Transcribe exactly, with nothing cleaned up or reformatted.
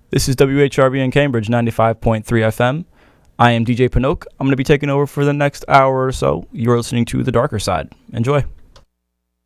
This is W H R B in Cambridge, ninety-five point three F M. I am D J Pinoke. I'm going to be taking over for the next hour or so. You're listening to The Darker Side. Enjoy.